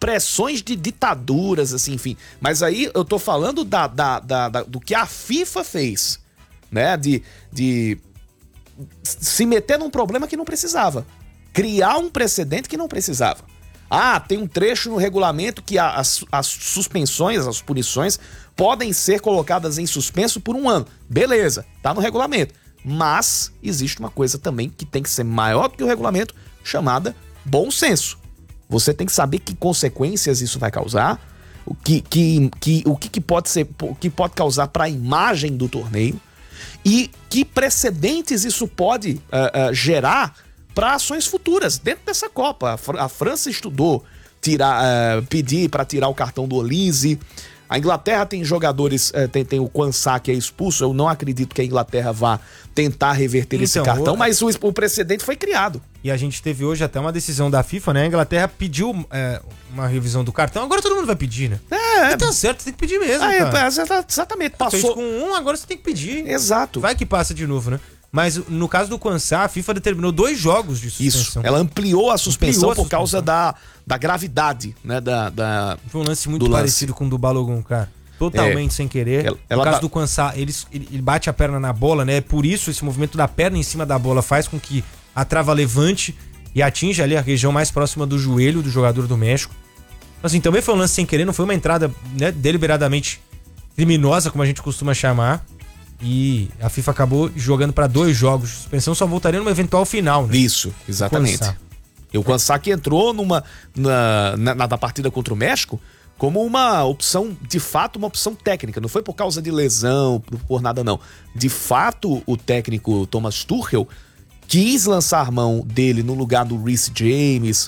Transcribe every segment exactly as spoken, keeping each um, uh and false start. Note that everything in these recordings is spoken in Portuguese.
pressões de ditaduras, assim, enfim. Mas aí eu tô falando da, da, da, da, do que a FIFA fez, né? De, de se meter num problema que não precisava. Criar um precedente que não precisava. Ah, tem um trecho no regulamento que as, as suspensões, as punições, podem ser colocadas em suspenso por um ano. Beleza, tá no regulamento. Mas existe uma coisa também que tem que ser maior do que o regulamento, chamada bom senso. Você tem que saber que consequências isso vai causar, o que, que, que, o que, que pode ser, o que pode causar para a imagem do torneio e que precedentes isso pode uh, uh, gerar para ações futuras dentro dessa Copa. A, Fr- a França estudou tirar, uh, pedir para tirar o cartão do Olise. A Inglaterra tem jogadores, uh, tem, tem o Quansah que é expulso. Eu não acredito que a Inglaterra vá tentar reverter então, esse cartão, o... mas o, o precedente foi criado. E a gente teve hoje até uma decisão da FIFA, né? A Inglaterra pediu é, uma revisão do cartão, agora todo mundo vai pedir, né? É, e tá certo, tem que pedir mesmo, é, cara. É, exatamente. Passou Fez com um, agora você tem que pedir. Exato. Vai que passa de novo, né? Mas no caso do Quansah, a FIFA determinou dois jogos de suspensão. Isso, ela ampliou a suspensão ampliou a por causa suspensão. da, da gravidade, né? Da, da, Foi um lance muito parecido lance. com o do Balogun, cara. Totalmente é, sem querer. Ela, ela no caso dá... do Quansah, ele, ele bate a perna na bola, né? Por isso, esse movimento da perna em cima da bola faz com que a trava levante e atinja ali a região mais próxima do joelho do jogador do México. Assim, também foi um lance sem querer, não foi uma entrada, né, deliberadamente criminosa, como a gente costuma chamar. E a FIFA acabou jogando para dois jogos de suspensão, só voltaria numa eventual final, né? Isso, exatamente. E o Quansah que entrou numa, na, na, na partida contra o México como uma opção, de fato, uma opção técnica. Não foi por causa de lesão, por nada não. De fato, o técnico Thomas Tuchel quis lançar mão dele no lugar do Reece James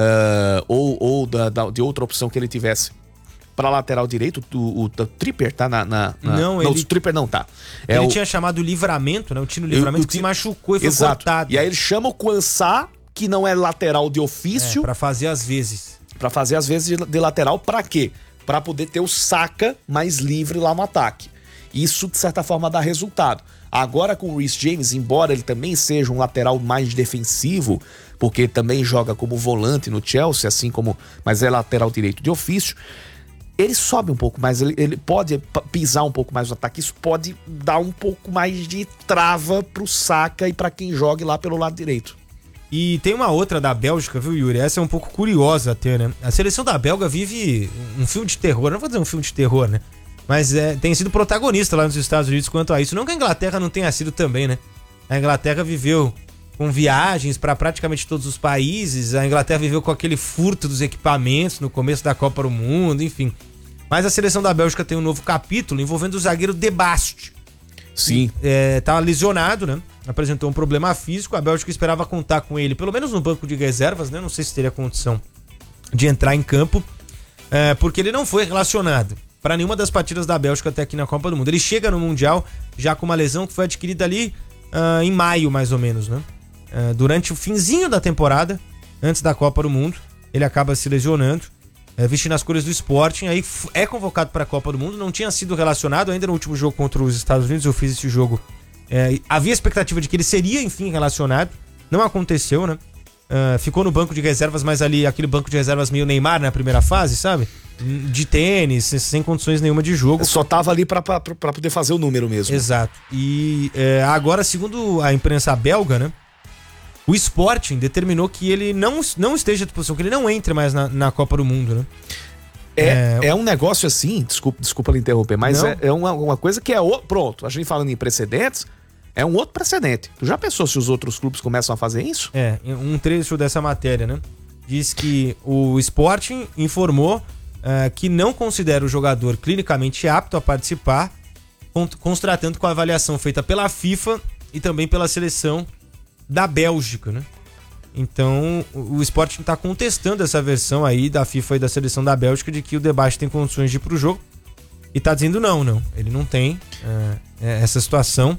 uh, ou, ou da, da, de outra opção que ele tivesse para lateral direito. O, o, o Trippier tá na... na, na não, não, ele, o Trippier não tá. É ele o, tinha chamado o Livramento, né? O Tino Livramento eu, que se machucou e foi exato. cortado. E aí ele chama o Quansah, que não é lateral de ofício. É, para fazer as vezes. Para fazer as vezes de, de lateral, para quê? Para poder ter o Saka mais livre lá no ataque. Isso, de certa forma, dá resultado. Agora com o Reece James, embora ele também seja um lateral mais defensivo, porque também joga como volante no Chelsea, assim como, mas é lateral direito de ofício, ele sobe um pouco mais, ele, ele pode pisar um pouco mais no ataque, isso pode dar um pouco mais de trava pro Saka e para quem jogue lá pelo lado direito. E tem uma outra da Bélgica, viu, Yuri? Essa é um pouco curiosa até, né? A seleção da Bélgica vive um filme de terror, não vou dizer um filme de terror, né? Mas é, tem sido protagonista lá nos Estados Unidos quanto a isso. Não que a Inglaterra não tenha sido também, né? A Inglaterra viveu com viagens para praticamente todos os países, a Inglaterra viveu com aquele furto dos equipamentos no começo da Copa do Mundo, enfim. Mas a seleção da Bélgica tem um novo capítulo envolvendo o zagueiro De Bast. Sim. É, tá lesionado, né? Apresentou um problema físico. A Bélgica esperava contar com ele, pelo menos no banco de reservas, né? Não sei se teria condição de entrar em campo, é, porque ele não foi relacionado para nenhuma das partidas da Bélgica até aqui na Copa do Mundo. Ele chega no Mundial já com uma lesão que foi adquirida ali uh, em maio, mais ou menos, né? Uh, durante o finzinho da temporada, antes da Copa do Mundo, ele acaba se lesionando, uh, vestindo as cores do Sporting, aí é convocado para a Copa do Mundo, não tinha sido relacionado ainda no último jogo contra os Estados Unidos. Eu fiz esse jogo. É, havia expectativa de que ele seria, enfim, relacionado. Não aconteceu, né? Uh, ficou no banco de reservas, mas ali, aquele banco de reservas meio Neymar na primeira fase, sabe? De tênis, sem condições nenhuma de jogo. Só tava ali pra, pra, pra poder fazer o número mesmo. Exato. E é, agora, segundo a imprensa belga, né? O Sporting determinou que ele não, não esteja à disposição, que ele não entre mais na, na Copa do Mundo, né? É, é, é um negócio assim, desculpa, desculpa lhe interromper, mas é, é uma, uma coisa que é... O, pronto, a gente falando em precedentes, é um outro precedente. Tu já pensou se os outros clubes começam a fazer isso? É, um trecho dessa matéria, né? Diz que o Sporting informou uh, que não considera o jogador clinicamente apto a participar, constatando com a avaliação feita pela FIFA e também pela seleção da Bélgica, né? Então, o Sporting está contestando essa versão aí da FIFA e da seleção da Bélgica de que o De Bast tem condições de ir pro jogo e tá dizendo não, não. Ele não tem uh, essa situação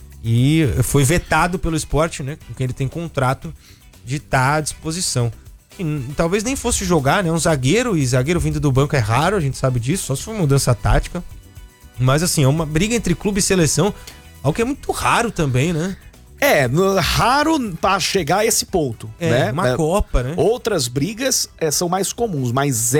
e foi vetado pelo Sporting, né? Com quem ele tem contrato de estar à disposição. E, talvez nem fosse jogar, né? Um zagueiro, e zagueiro vindo do banco é raro, a gente sabe disso, só se for mudança tática. Mas assim, é uma briga entre clube e seleção, algo que é muito raro também, né? É, raro para chegar a esse ponto, é, né? Uma é, Copa, né? Outras brigas é, são mais comuns, mas